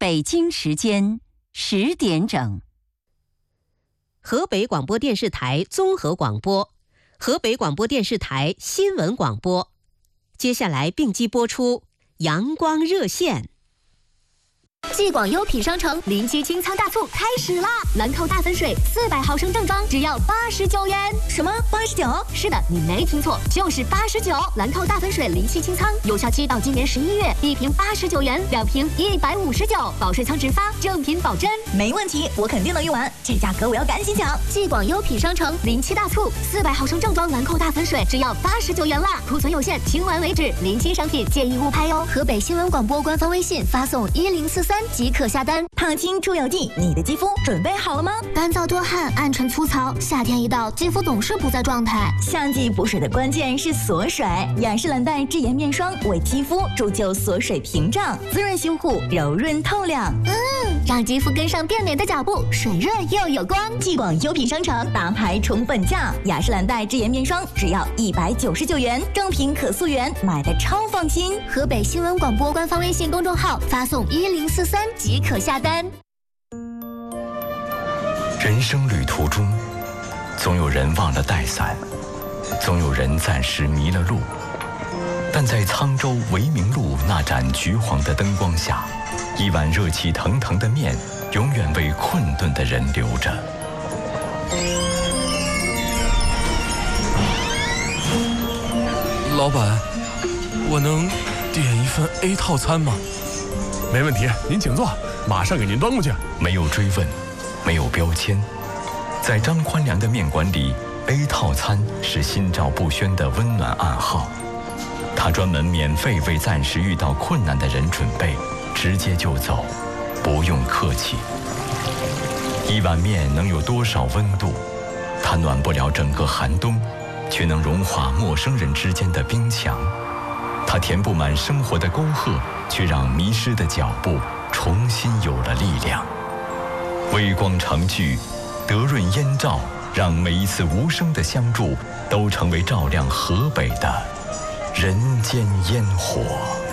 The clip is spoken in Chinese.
北京时间10点整。 河北广播电视台综合广播，河北广播电视台新闻广播。接下来并机播出阳光热线。 继广优品商城临期清仓大促开始啦！兰蔻大粉水400毫升正装只要89元。什么89？是的，你没听错，就是89。兰蔻大粉水临期清仓，有效期到今年11月，1瓶89元，2瓶159，保税仓直发，正品保真。 没问题，我肯定能用完，这价格我要赶紧抢！ 继广优品商城临期大促，400毫升正装兰蔻大粉水只要89元啦，库存有限，清完为止，临期商品建议勿拍哟。河北新闻广播官方微信发送1043。即可下单。 胖青出有地，你的肌肤准备好了吗？ 干燥多汗，暗沉粗糙，夏天一到，肌肤总是不在状态。 夏季补水的关键是锁水，雅诗兰黛智妍面霜为肌肤铸就锁水屏障，滋润修护，柔润透亮。 让肌肤跟上变美的脚步，水润又有光。 继广优品商城大牌重本价，雅诗兰黛智妍面霜只要199元，正品可溯源，买的超放心。 河北新闻广播官方微信公众号发送1043即可下单。 人生旅途中，总有人忘了带伞，总有人暂时迷了路，但在沧州维明路那盏橘黄的灯光下，一碗热气腾腾的面永远为困顿的人留着。 老板，我能点一份 A 套餐吗？ 没问题，您请坐，马上给您端过去。 没有追问，没有标签，在张宽良的面馆里 ，A 套餐是心照不宣的温暖暗号。他专门免费为暂时遇到困难的人准备，直接就走，不用客气。一碗面能有多少温度？它暖不了整个寒冬，却能融化陌生人之间的冰墙。它填不满生活的沟壑，却让迷失的脚步重新有了力量。微光长聚，德润烟照，让每一次无声的相助都成为照亮河北的人间烟火。